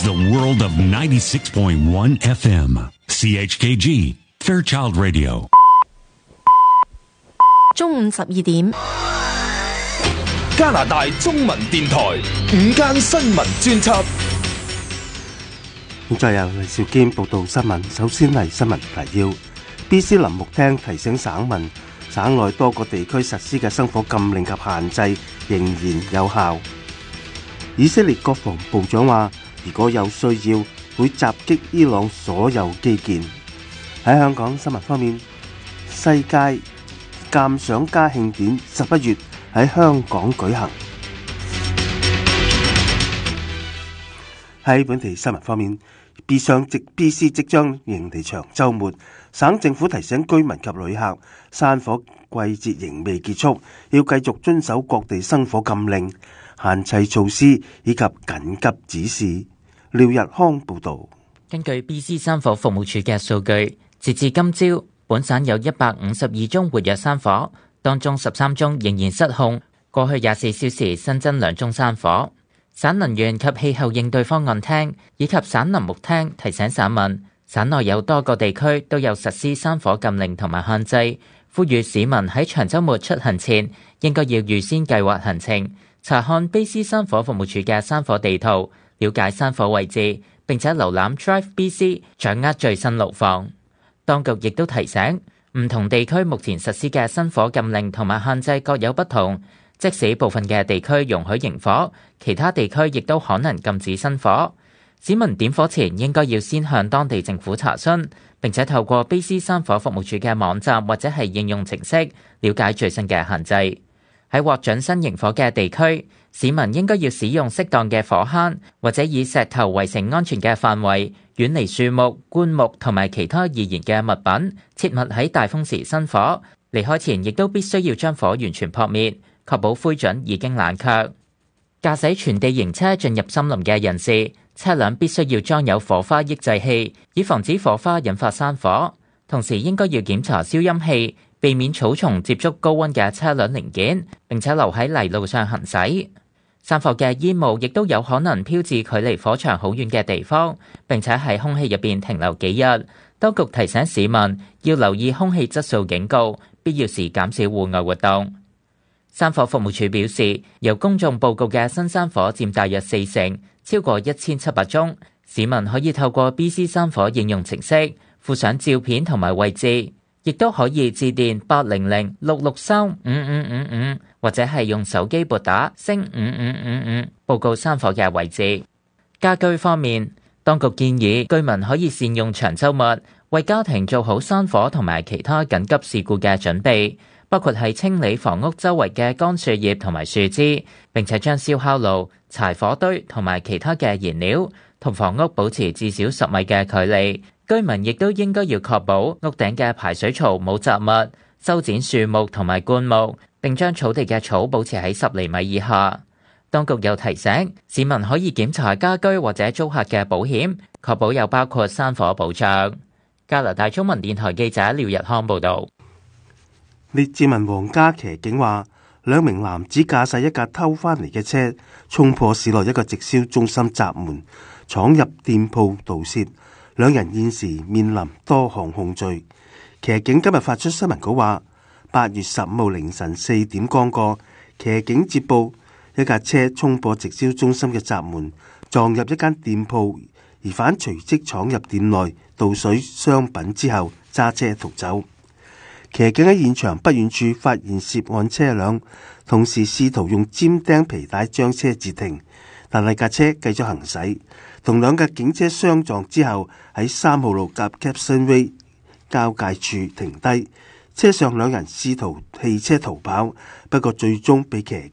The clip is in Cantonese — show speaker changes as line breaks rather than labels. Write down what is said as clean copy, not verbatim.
the world of 96.1 FM CHKG Fairchild Radio。
中午12點，
加拿大中文電台午間新聞專輯。
現在由黎兆堅報道新聞。首先係新聞提要。BC 林木廳提醒省民，省內多個地區實施嘅生火禁令及限制仍然有效。以色列國防部長話，如果有需要，會襲擊伊朗所有基建。喺香港新聞方面，世界鑑賞家慶典11月喺香港舉行。喺本地新聞方面，BC 即將迎嚟長週末，省政府提醒居民及旅客，山火季節仍未結束，要繼續遵守各地生火禁令、限制措施以及緊急指示。廖日康報導。
根據 BC 山火服務處嘅數據，截至今朝，本省有152宗活躍山火，當中13宗仍然失控。過去24小時新增2宗山火。省能源及氣候應對方案廳以及省林木廳提醒省民，省內有多個地區都有實施山火禁令同埋限制，呼籲市民喺長週末出行前應該要預先計劃行程，查看卑斯山火服務處嘅山火地圖，了解山火位置，並且瀏覽 Drive BC， 掌握最新路況。當局亦都提醒，唔同地區目前實施嘅生火禁令同埋限制各有不同。即使部分嘅地區容許營火，其他地區亦都可能禁止生火。市民點火前應該要先向當地政府查詢，並且透過卑斯山火服務處嘅網站或者係應用程式了解最新嘅限制。喺獲准新營火嘅地區，市民應該要使用適當嘅火坑，或者以石頭圍成安全嘅範圍，遠離樹木、灌木同埋其他易燃嘅物品，切勿喺大風時生火。離開前亦都必須要將火完全撲滅，確保灰燼已經冷卻。駕駛全地形車進入森林嘅人士，車輛必須要裝有火花抑制器，以防止火花引發山火。同時應該要檢查消音器，避免草叢接觸高溫嘅車輛零件，並且留喺泥路上行駛。山火嘅煙霧亦都有可能飄至距離火場好遠嘅地方，並且喺空氣入邊停留幾日。當局提醒市民要留意空氣質素警告，必要時減少戶外活動。山火服務處表示，由公眾報告嘅新山火佔大約40%，超過1700宗。市民可以透過 BC 山火應用程式附上照片同埋位置，亦都可以致電800-663-5555，或者係用手機撥打*5555報告山火嘅位置。家居方面，當局建議居民可以善用長週末，為家庭做好山火同埋其他緊急事故嘅準備。包括係清理房屋周圍嘅乾樹葉同埋樹枝，並且將燒烤爐、柴火堆同埋其他嘅燃料同房屋保持至少10米嘅距離。居民亦都應該要確保屋頂嘅排水槽冇雜物，修剪樹木同埋灌木，並將草地嘅草保持喺10厘米以下。當局又提醒市民可以檢查家居或者租客嘅保險，確保有包括山火保障。加拿大中文電台記者廖日康報導。
列治文皇家騎警話，2名男子駕駛一架偷翻嚟嘅車，衝破市內一個直銷中心閘門，闖入店鋪盜竊。2人現時面臨多項控罪。騎警今日發出新聞稿話，8月15號凌晨4點剛過，騎警接報一架車衝破直銷中心嘅閘門，撞入一間店鋪，疑犯隨即闖入店內盜取商品之後揸車逃走。騎警喺現場不遠處發現涉案車輛，同時試圖用尖釘皮帶將車截停，但係架車繼續行駛，同2架警車相撞之後，喺3號路及 Capson Way 交界處停低，車上2人試圖棄車逃跑，不過最終被騎